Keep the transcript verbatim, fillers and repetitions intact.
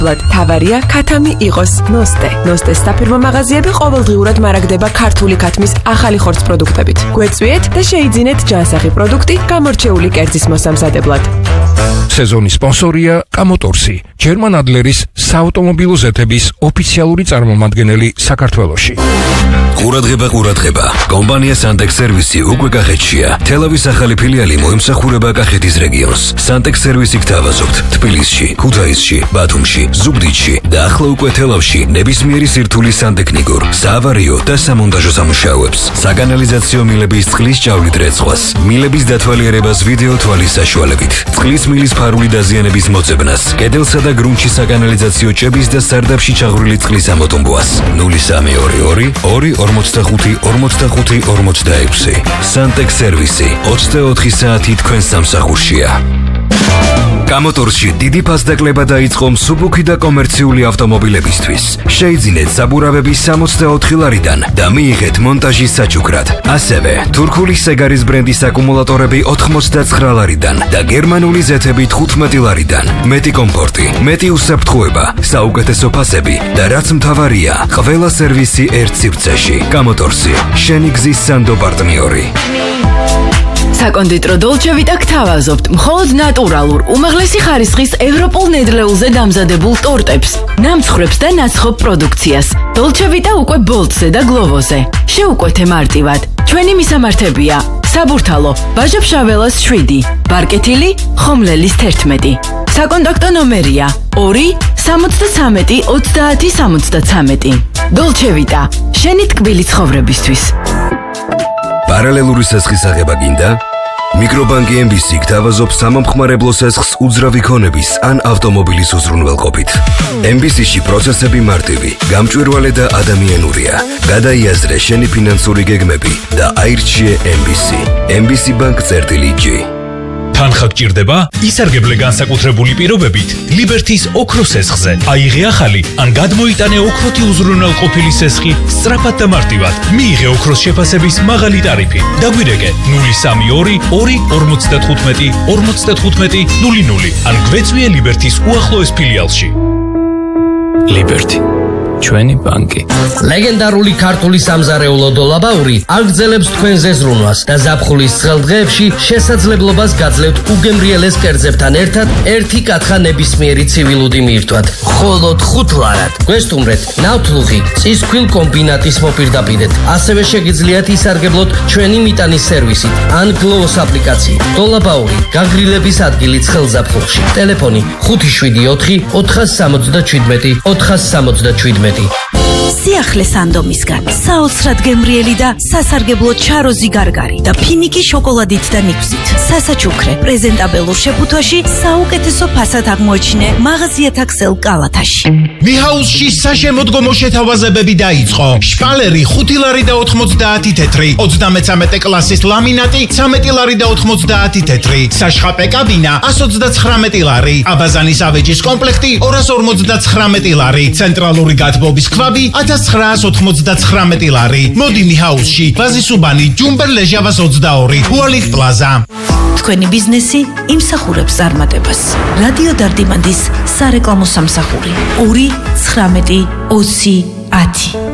ნაცვლად თავარია ქათამი იყოს ნოსტე. ნოსტეს საფირმო მაღაზიები ყოველდღიურად მარაგდება ქართული ქათმის ახალი ხორცს პროდუქტებით. გვეწვიეთ და შეიძინეთ ჯანსაღი პროდუქტი გამორჩეული კერძის მოსამზადებლად. სეზონის სპონსორია კამოტორსი, ჯერმან ადლერის საავტომობილო ზეთების ოფიციალური წარმომადგენელი საქართველოში. ყურადღება, ყურადღება. კომპანია Santex სერვისი უკვე კახეთშია. თელავის ახალი ფილიალი მოემსახურება კახეთის რეგიონს. Santex სერვისი გთავაზობთ თბილისში, ქუთაისში, ბათუმში, ზუგდიდში და ახლა უკვე თელავში ნებისმიერი სირთულის სანტექნიკურ, საავარიო და სამონტაჟო სამუშაოებს. საკანალიზაციო მილების წყლის ჭავლით რეცხვას, მილების დათვალიერებას ვიდეო თვალის საშუალებით, წყლის მილის ფარული დაზიანების მოწებნას, კედელსა და გრუნტში საკანალიზაციო ჭების და სარდაფში ჩაღვრილი წყლის ამოტუმბვას. ნული სამი ორი ორი ორი ორმოცდახუთი ორმოცდახუთი ორმოცდაექვსი. Santex სერვისი ოცდაოთხი საათი თქვენ სამსახურშია. კამოტორსში დიდი ფასდაკლება დაიწყო მსუბუქი და კომერციული ავტომობილებისთვის. შეიძინეთ საბურავები სამოცდაოთხი ლარიდან და მიიღეთ მონტაჟის საჩუქრად. ასევე თურქული სეგარის ბრენდის აკუმულატორები ოთხმოცდაცხრა ლარიდან და გერმანული ზეთები თხუთმეტი ლარიდან. მეტი კომფორტი, მეტი უსაფრთხოება, საუკეთესო ფასები და რაც მთავარია, ყველა სერვისი ერთ სივრცეში. კამოტორსი, შენი გზის სანდო პარტნიორი. საკონდიტრო დოლჩე ვიტა გთავაზობთ მხოლოდ ნატურალურ, უმაღლესი ხარისხის ევროპულ ნედლეულზე დამზადებულ ტორტებს, ნამცხრებს და ნაცხოვ პროდუქციას. დოლჩე ვიტა უკვე ბოლტზე და გლოვოზე. შეუკვეთე მარტივად. ჩვენი მისამართებია: საბურთალო, ბაჟაფშაველას შვიდი, ბარკეთილი, ხომლელის თერთმეტი. საკონტაქტო ნომერია ორი სამოცდაცამეტი ოცდაათი სამოცდაცამეტი. დოლჩე ვიტა, შენი ტკბილი ცხოვრებისთვის. პარალელური სესხის აღება გინდა? მიკრობანკი ემ ბი სი გთავაზობს სამომხმარებლო სესხს უძრავი ქონების ან ავტომობილის უზრუნველყოფით. ემ ბი სი-ში პროცესები მარტივი, გამჭვირვალე და ადამიანურია. გადაიაზრე შენი ფინანსური გეგმები და აირჩიე ემ ბი სი. ემ ბი სი ბანკ წერტილი ჯი. თანხა გჭირდება? ისარგებლე განსაკუთრებული პირობებით ლიბერთის ოქროს სესხზე. აიღე ახალი ან გადმოიტანე ოქროთი უზრუნველყოფილი სესხი სწრაფად და მარტივად. მიიღე ოქროს შეფასების მაღალი ტარიფი. დაგვირეკე ნული სამი ორი ორი ორმოცდათხუთმეტი ორმოცდათხუთმეტი ნული ნული ან გვეწვიე ლიბერთის უახლოეს ფილიალში. ლიბერთი, ჩვენი ბანკი. ლეგენდარული ქართული სამზარეულო დოლაბაური აგრძელებს თქვენზე ზრუნვას და ზაფხულის ცხელდღეებში შესაძლებლობას გაძლევთ უგემრიელეს კერძებთან ერთად ერთი კათხა ნებისმიერი ცივილუდი მიირთვათ. მხოლოდ ხუთ ლარად. გვესტუმრეთ ნავთლუღი წისქვილ კომბინატის მოპირდაპირედ. ასევე შეგიძლიათ ისარგებლოთ ჩვენი მიტანის სერვისით ან გლოვოს აპლიკაციით. დოლაბაური, გაგრილების ადგილი ცხელზაფხულში. ტელეფონი ხუთი შვიდი ოთხი ოთხას სამოცდაჩვიდმეტი ოთხას სამოცდაჩვიდმეტი. სიახლე სანდომისგან საოცრად გემრიელი და სასარგებლო ჩაროზი გარგარი და ფინიკი შოკოლადით და ნიგვზით. სასაჩუქრე პრეზენტაბელურ შეფუთვაში საუკეთესო ფასად აღმოაჩინე მაღაზიათა ქსელ კალათაში. მიჰაუსში საშემოდგომო შეთავაზებები დაიწყო. შპალერი ხუთი ლარი და ოთხმოცდაათი თეთრი, ოცდამეცამეტე კლასის ლამინატი ცამეტი ლარი და ოთხმოცდაათი თეთრი, საშხაპე კაბინა ასი ოცდაცხრამეტი ლარი, აბაზანის ავეჯის კომპლექტი ორას ორმოცდაცხრამეტი ლარი, ცენტრალური გათბობის ქვაბი ათას ცხრაას ოთხმოცდაცხრამეტი ლარი. მოდი მიჰაუსში, ბაზისუბანი, ჯუმბერ ლეჟავას ოცდაორი, ჰუალიხ პლაზა. თქვენი ბიზნესი იმსახურებს წარმატებას. რადიო დარდიმანდის სარეკლამო სამსახური ორი ცხრამეტი ოცი ათი.